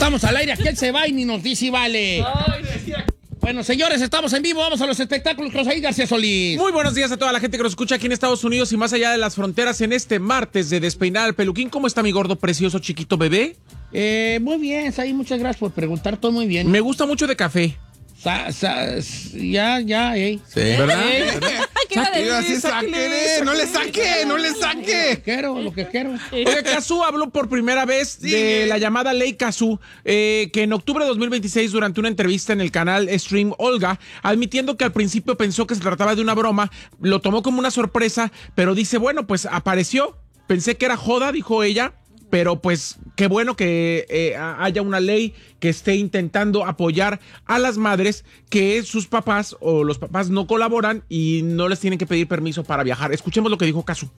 estamos al aire, aquel se va y ni nos dice y vale. Bueno, señores, estamos en vivo, vamos a los espectáculos con Said García Solís. Muy buenos días a toda la gente que nos escucha aquí en Estados Unidos y más allá de las fronteras en este martes de Despeinar al Peluquín. ¿Cómo está mi gordo, precioso, chiquito bebé? Muy bien, Said, muchas gracias por preguntar, todo muy bien. Me gusta mucho de café. Sí. ¿Verdad? No le saque. Lo que quiero. Oye, Cazzu habló por primera vez de la llamada Ley Cazzu, que en octubre de 2026, durante una entrevista en el canal Stream Olga, admitiendo que al principio pensó que se trataba de una broma, lo tomó como una sorpresa, pero dice, bueno, pues apareció, pensé que era joda, dijo ella, pero pues qué bueno que haya una ley que esté intentando apoyar a las madres que sus papás o los papás no colaboran y no les tienen que pedir permiso para viajar. Escuchemos lo que dijo Cazzu.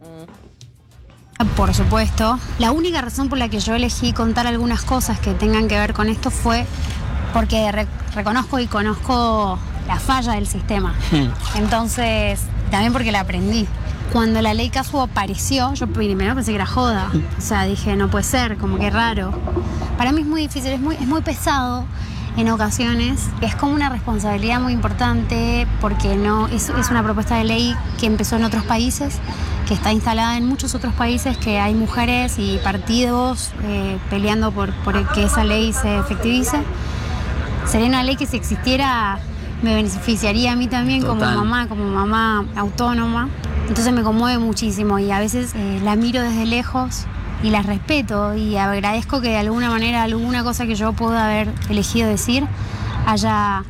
Por supuesto. La única razón por la que yo elegí contar algunas cosas que tengan que ver con esto fue porque reconozco y conozco la falla del sistema. Entonces, también porque la aprendí. Cuando la ley Cazzu apareció, yo primero pensé que era joda. O sea, dije, no puede ser, como que raro. Para mí es muy difícil, es muy pesado en ocasiones. Es como una responsabilidad muy importante porque no es una propuesta de ley que empezó en otros países, que está instalada en muchos otros países, que hay mujeres y partidos peleando por que esa ley se efectivice. Sería una ley que si existiera me beneficiaría a mí también como mamá autónoma. Entonces me conmueve muchísimo y a veces la miro desde lejos y la respeto y agradezco que de alguna manera alguna cosa que yo pueda haber elegido decir haya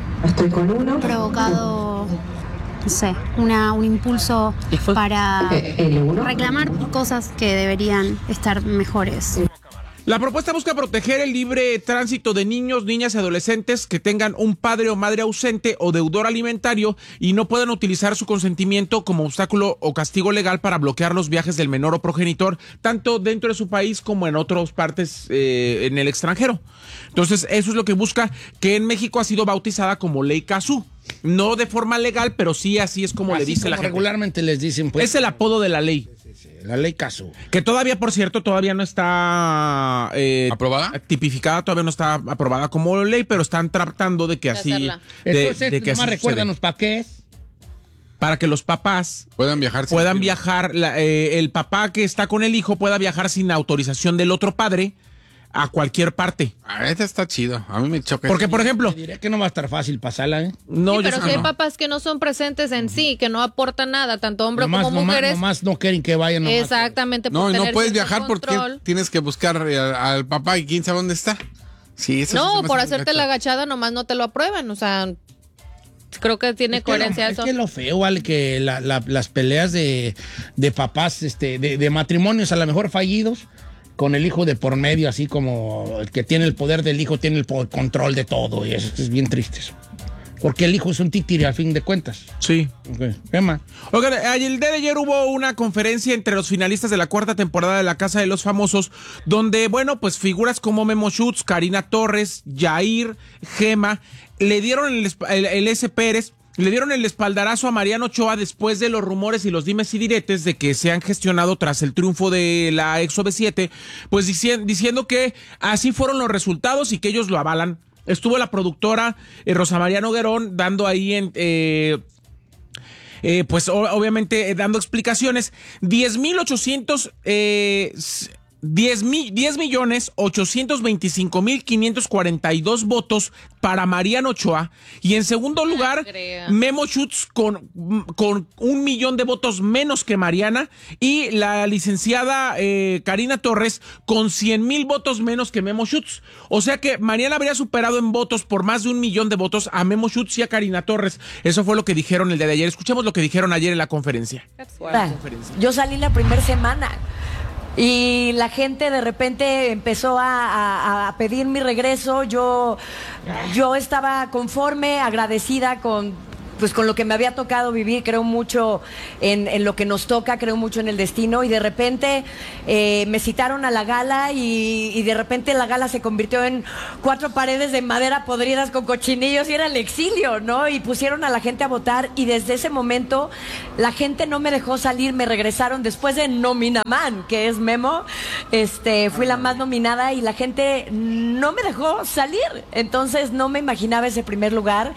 provocado, no sé, un impulso para reclamar cosas que deberían estar mejores. La propuesta busca proteger el libre tránsito de niños, niñas y adolescentes que tengan un padre o madre ausente o deudor alimentario y no puedan utilizar su consentimiento como obstáculo o castigo legal para bloquear los viajes del menor o progenitor, tanto dentro de su país como en otras partes en el extranjero. Entonces, eso es lo que busca, que en México ha sido bautizada como Ley Cazzu. No de forma legal, pero sí así es como le dice la gente. Regularmente les dicen, pues. Es el apodo de la ley. La ley Cazzu. Que todavía, por cierto, todavía no está ¿aprobada? Tipificada, todavía no está aprobada como ley, pero están tratando de que así... Entonces, de que nomás recuérdanos para qué es. Para que los papás puedan viajar. El papá que está con el hijo pueda viajar sin autorización del otro padre a cualquier parte. Este está chido, a mí me choca. Porque, por ejemplo... Te diré que no va a estar fácil pasarla, ¿eh? No, sí, pero si hay papás que no son presentes en sí, que no aportan nada, tanto hombres como mujeres. Nomás no quieren que vayan. Exactamente. No, y no puedes viajar porque tienes que buscar al papá y quién sabe dónde está. Sí, eso no, por hacerte la agachada nomás no te lo aprueban, o sea... Creo que tiene coherencia eso. Es que lo feo, vale, que las peleas de papás, de matrimonios a lo mejor fallidos, con el hijo de por medio, así como el que tiene el poder del hijo tiene el control de todo, y eso es bien triste eso. Porque el hijo es un títere al fin de cuentas. Sí. Okay. ¿Qué más? Oigan, el día de ayer hubo una conferencia entre los finalistas de la 4ª temporada de La Casa de los Famosos, donde, bueno, pues figuras como Memo Schutz, Karina Torres, Yair, Gema, le dieron el S. Pérez, le dieron el espaldarazo a Mariano Ochoa después de los rumores y los dimes y diretes de que se han gestionado tras el triunfo de la EXO-B7, pues diciendo que así fueron los resultados y que ellos lo avalan. Estuvo la productora Rosa María Noguerón dando ahí pues obviamente dando explicaciones. 10,825,542 votos para Mariano Ochoa, y en segundo lugar Memo Schutz con 1,000,000 de votos menos que Mariana, y la licenciada Karina Torres con 100,000 votos menos que Memo Schutz. O sea que Mariana habría superado en votos por más de 1,000,000 de votos a Memo Schutz y a Karina Torres. Eso fue lo que dijeron el día de ayer. Escuchemos lo que dijeron ayer en la conferencia. Yo salí la primera semana y la gente de repente empezó a pedir mi regreso. Yo estaba conforme, agradecida con pues con lo que me había tocado vivir, creo mucho en lo que nos toca, creo mucho en el destino, y de repente me citaron a la gala y de repente la gala se convirtió en 4 paredes de madera podridas con cochinillos y era el exilio, ¿no? Y pusieron a la gente a votar y desde ese momento la gente no me dejó salir, me regresaron después de Nominaman, que es Memo, fui la más nominada y la gente no me dejó salir, entonces no me imaginaba ese primer lugar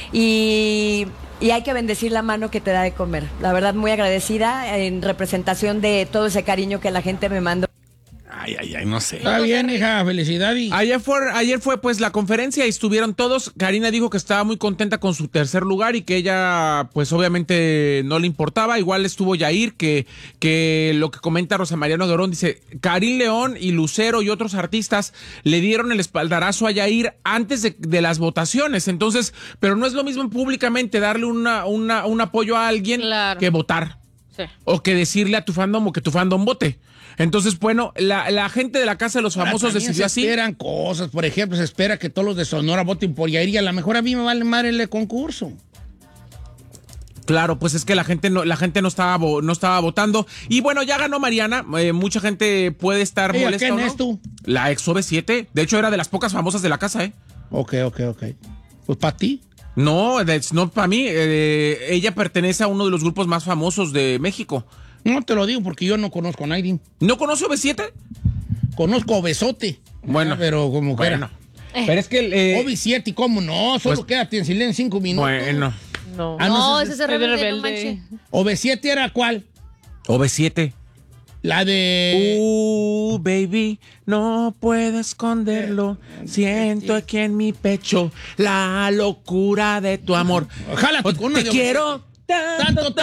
y hay que bendecir la mano que te da de comer. La verdad, muy agradecida en representación de todo ese cariño que la gente me mandó. Ay, no sé. Está bien, hija, felicidades. Ayer fue pues la conferencia y estuvieron todos. Karina dijo que estaba muy contenta con su tercer lugar y que ella pues obviamente no le importaba. Igual estuvo Yair, que lo que comenta Rosa María Noguerón, dice, Karim León y Lucero y otros artistas le dieron el espaldarazo a Yair antes de las votaciones. Entonces, pero no es lo mismo públicamente darle un apoyo a alguien que votar. Sí. O que decirle a tu fandom o que tu fandom vote. Entonces, bueno, la gente de la Casa de los Famosos decidió así. Se esperan cosas, por ejemplo, se espera que todos los de Sonora voten por Yair y a lo mejor a mí me vale madre el concurso. Claro, pues es que la gente no estaba votando. Y bueno, ya ganó Mariana. Mucha gente puede estar molesta. ¿Quién ¿no? es tú? La ex OV7. De hecho, era de las pocas famosas de la casa, ¿eh? Ok. Pues para ti. No para mí. Ella pertenece a uno de los grupos más famosos de México. No te lo digo porque yo no conozco a nadie. ¿No conoce OV7? Conozco a Besote. Bueno. Pero como que bueno. Pero es que OV7, ¿y cómo no? Solo pues, quédate en silencio 5 minutos. Bueno. No, no, ese es rebelde, no manches. OV7 era ¿cuál? OV7. La de... baby, no puedo esconderlo. Siento aquí en mi pecho la locura de tu amor. Ojalá te quiero tanto.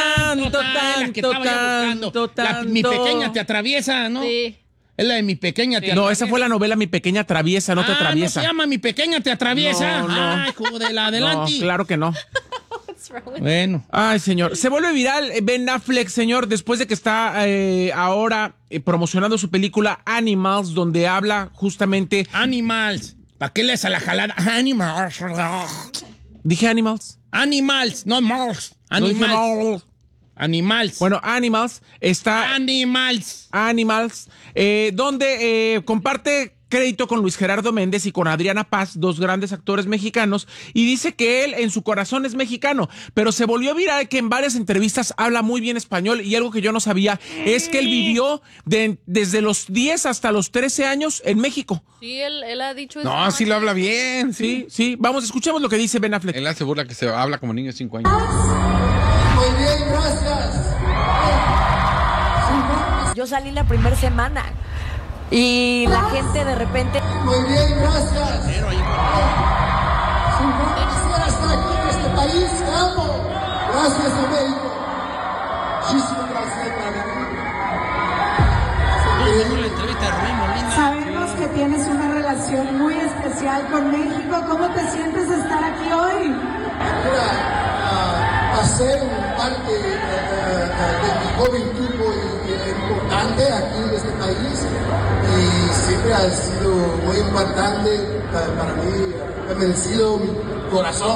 Mi pequeña te atraviesa, ¿no? Sí. Es la de Mi pequeña te atraviesa. No, esa fue la novela Mi pequeña atraviesa, no te atraviesa. ¿No se llama Mi pequeña te atraviesa? No. Ay, joder, adelante. No, claro que no. Bueno. Ay, señor. Se vuelve viral Ben Affleck, señor, después de que está ahora promocionando su película Animals, donde habla justamente... Animals. ¿Para qué lees a la jalada? Animals. ¿Dije Animals? Animals, no Mars. Animals. Animals. Bueno, Animals está... Animals. Donde comparte crédito con Luis Gerardo Méndez y con Adriana Paz, 2 grandes actores mexicanos, y dice que él en su corazón es mexicano, pero se volvió viral que en varias entrevistas habla muy bien español, y algo que yo no sabía es que él vivió desde los 10 hasta los 13 años en México. Sí, él ha dicho eso. No, sí lo habla bien. Sí. Vamos, escuchemos lo que dice Ben Affleck. Él asegura que se habla como niño de 5 años. Muy bien, gracias. Yo salí la primera semana y la gente de repente... Muy bien, gracias. Si no quisiera estar aquí en este país, te amo. Gracias a México. Muchísimas gracias, Sabemos que tienes una relación muy especial con México. ¿Cómo te sientes de estar aquí hoy? Mira, hacer parte de mi juventud importante aquí en este país y siempre ha sido muy importante para mí, ha merecido mi corazón.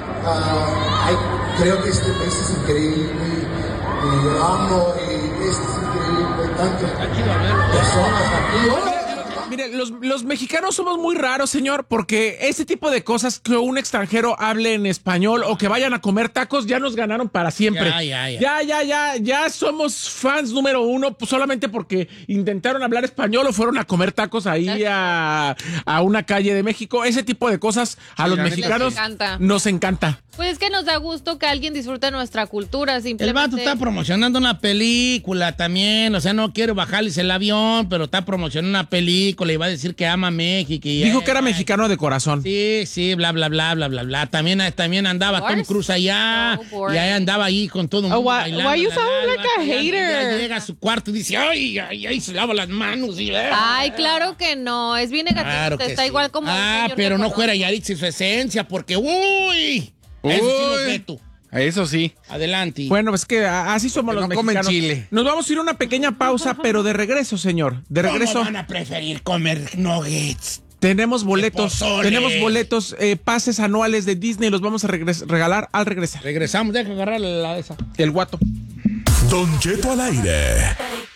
Creo que este país es increíble, lo amo y es increíble, hay tantas personas aquí hoy. Mire, los mexicanos somos muy raros, señor, porque ese tipo de cosas, que un extranjero hable en español o que vayan a comer tacos, ya nos ganaron para siempre. Ya somos fans número 1, pues solamente porque intentaron hablar español o fueron a comer tacos ahí a una calle de México. Ese tipo de cosas a los mexicanos nos encanta. Pues es que nos da gusto que alguien disfrute nuestra cultura, simplemente. El vato está promocionando una película también, o sea, no quiero bajarles el avión, pero está promocionando una película y va a decir que ama México. Y dijo que era mexicano de corazón. Sí, bla, bla, bla, bla, bla, bla. También andaba Tom Cruise allá, y ahí andaba ahí con todo un mundo bailando. Why you sound like a hater? Ya llega a su cuarto y dice, ay, se lava las manos. Y, ay, claro que no, es bien negativo, claro está sí. igual como pero no fuera Yaritza y su esencia, porque, eso sí lo veto. Eso sí. Adelante. Bueno, es que así somos los mexicanos. Comen chile. Nos vamos a ir a una pequeña pausa, pero de regreso, señor. De regreso. ¿Cómo van a preferir comer nuggets? Tenemos boletos, pases anuales de Disney, los vamos a regalar al regresar. Regresamos, deja agarrar la esa. El guato. Don Cheto al aire.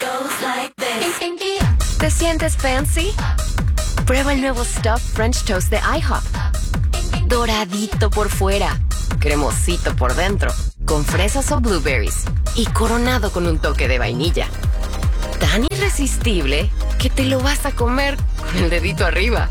¿Te sientes fancy? Prueba el nuevo Stuffed French Toast de IHOP. Doradito por fuera, cremosito por dentro, con fresas o blueberries y coronado con un toque de vainilla. Tan irresistible que te lo vas a comer con el dedito arriba.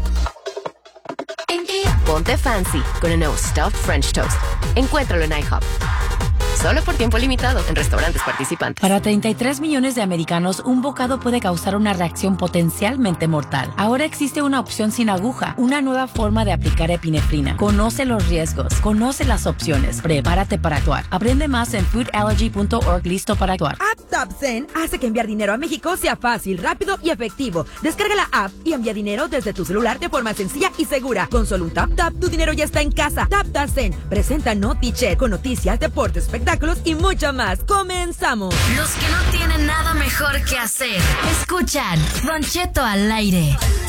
Ponte fancy con el nuevo Stuffed French Toast. Encuéntralo en IHOP. Solo por tiempo limitado en restaurantes participantes. Para 33 millones de americanos, un bocado puede causar una reacción potencialmente mortal. Ahora existe una opción sin aguja, una nueva forma de aplicar epinefrina. Conoce los riesgos, conoce las opciones, prepárate para actuar. Aprende más en foodallergy.org. Listo para actuar. App TapSend hace que enviar dinero a México sea fácil, rápido y efectivo. Descarga la app y envía dinero desde tu celular de forma sencilla y segura. Con solo un tap, tu dinero ya está en casa. TapSend presenta NotiChat con noticias, deportes, espectáculos y mucho más. ¡Comenzamos! Los que no tienen nada mejor que hacer, escuchan Don Cheto al aire.